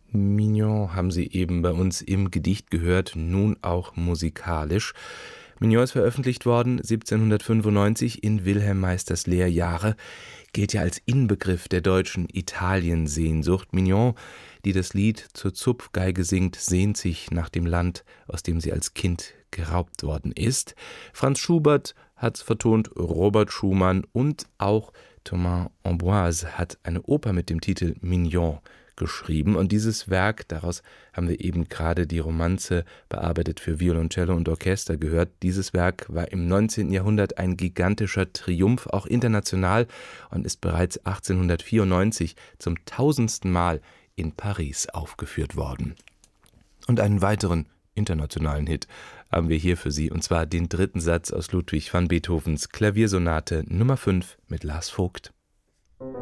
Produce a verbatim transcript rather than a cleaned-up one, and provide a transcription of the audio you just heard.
Mignon haben Sie eben bei uns im Gedicht gehört, nun auch musikalisch. Mignon ist veröffentlicht worden siebzehnhundertfünfundneunzig in Wilhelm Meisters Lehrjahre, gilt ja als Inbegriff der deutschen Italiensehnsucht. Mignon, die das Lied zur Zupfgeige singt, sehnt sich nach dem Land, aus dem sie als Kind geraubt worden ist. Franz Schubert hat's vertont, Robert Schumann und auch Thomas Ambroise hat eine Oper mit dem Titel Mignon geschrieben. Und dieses Werk, daraus haben wir eben gerade die Romanze bearbeitet für Violoncello und Orchester gehört. Dieses Werk war im neunzehnten Jahrhundert ein gigantischer Triumph, auch international, und ist bereits achtzehnhundertvierundneunzig zum tausendsten Mal in Paris aufgeführt worden. Und einen weiteren internationalen Hit haben wir hier für Sie, und zwar den dritten Satz aus Ludwig van Beethovens Klaviersonate Nummer fünf mit Lars Vogt.